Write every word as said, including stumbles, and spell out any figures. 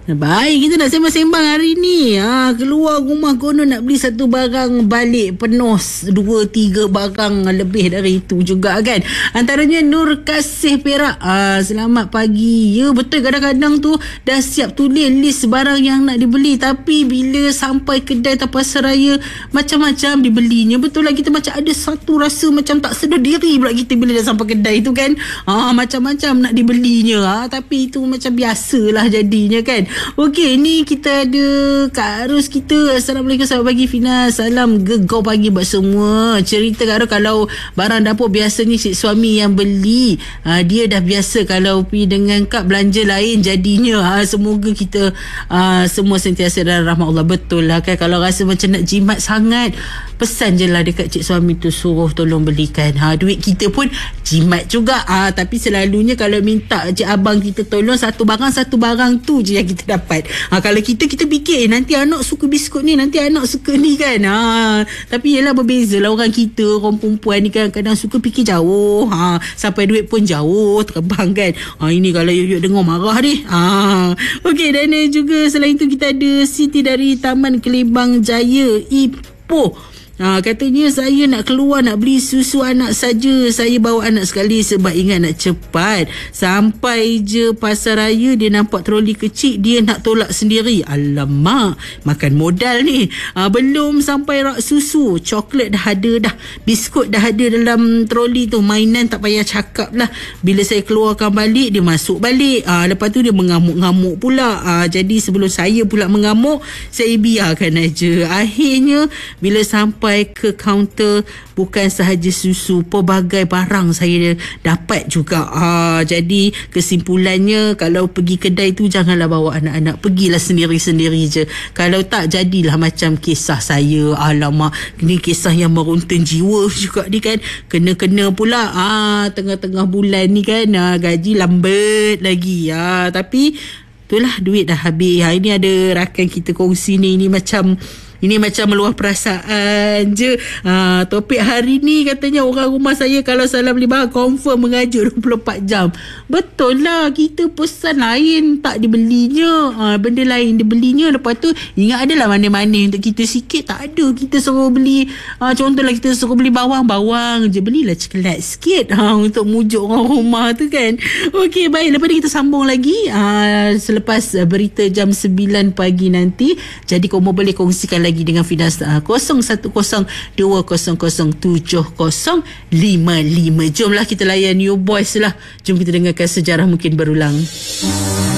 Baik, kita nak sembang-sembang hari ni. Ha, keluar rumah konon nak beli satu barang, balik penuh dua tiga barang lebih dari itu juga kan. Antaranya Nur Kasih Perak. Ha, selamat pagi. Ya betul, kadang-kadang tu dah siap tulis list barang yang nak dibeli, tapi bila sampai kedai atau pasaraya macam-macam dibelinya. Betul lah, kita macam ada satu rasa macam tak sedar diri pula kita bila dah sampai kedai tu kan. Ha, macam-macam nak dibelinya. Ha, tapi itu macam biasalah jadinya kan. Okey, ni kita ada Kak Ros kita. Assalamualaikum, selamat pagi Fina. Salam gegau pagi buat semua. Cerita Kak Ros, kalau barang dapur biasanya cik suami yang beli. Ha, dia dah biasa kalau pergi dengan kak belanja lain jadinya. Ha, semoga kita ha, semua sentiasa dalam rahmat Allah. Betul lah kan, kalau rasa macam nak jimat sangat, pesan je lah dekat cik suami tu, suruh tolong belikan. Ha, duit kita pun jimat juga. Ha, tapi selalunya kalau minta cik abang kita tolong satu barang, satu barang tu je yang kita dapat. Ha, kalau kita kita fikir eh, nanti anak suka biskut ni, nanti anak suka ni kan. Ha, tapi yelah berbeza lah orang kita, orang perempuan ni kan kadang suka fikir jauh. Ha, sampai duit pun jauh terbang kan. Ha, ini kalau Yuyuk dengar marah ni. Ha, okey, dan juga selain tu kita ada Siti dari Taman Kelibang Jaya, Ipoh. Ha, katanya saya nak keluar nak beli susu anak saja. Saya bawa anak sekali sebab ingat nak cepat. Sampai je pasar raya dia nampak troli kecil, dia nak tolak sendiri. Alamak, makan modal ni. Ha, belum sampai rak susu, coklat dah ada dah, biskut dah ada dalam troli tu. Mainan tak payah cakap lah. Bila saya keluarkan balik, dia masuk balik. Ha, lepas tu dia mengamuk-ngamuk pula. Ha, jadi sebelum saya pula mengamuk, saya biarkan aja. Akhirnya bila sampai ke kaunter, bukan sahaja susu, pelbagai barang saya dapat juga. Ha, jadi kesimpulannya, kalau pergi kedai tu janganlah bawa anak-anak, pergilah sendiri-sendiri je. Kalau tak, jadilah macam kisah saya. Alamak, ni kisah yang meruntun jiwa juga ni kan. Kena-kena pula ha, tengah-tengah bulan ni kan, ha, gaji lambat lagi. Ha, tapi itulah, duit dah habis. Ha, ini ada rakan kita kongsi ni, ini macam Ini macam meluah perasaan je. Ha, topik hari ni katanya orang rumah saya kalau salah beli barang confirm mengajuk dua puluh empat jam. Betul lah, kita pesan lain tak dibelinya. Ha, benda lain dibelinya. Lepas tu ingat adalah mana-mana untuk kita sikit, tak ada. Kita suruh beli, ha, contohlah kita suruh beli bawang-bawang je, belilah coklat sikit ha, untuk mujuk orang rumah tu kan. Okey, baik. Lepas ni kita sambung lagi ha, selepas berita jam sembilan pagi nanti. Jadi kamu boleh kongsikan lagi dengan Fidas uh, kosong satu kosong dua kosong kosong tujuh kosong lima lima. Jomlah kita layan You Boys lah. Jom kita dengarkan Sejarah Mungkin Berulang.